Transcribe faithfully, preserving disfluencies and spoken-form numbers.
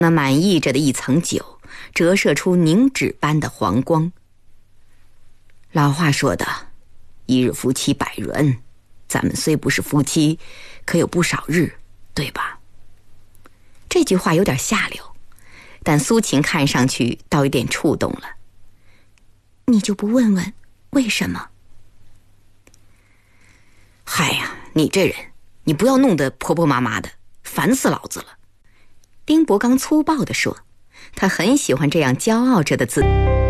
那满溢着的一层酒折射出凝脂般的黄光。老话说的一日夫妻百日恩，咱们虽不是夫妻，可有不少日，对吧？这句话有点下流，但苏秦看上去倒有点触动了。你就不问问为什么？嗨呀，你这人，你不要弄得婆婆妈妈的，烦死老子了。丁伯刚粗暴地说，他很喜欢这样骄傲着的自己。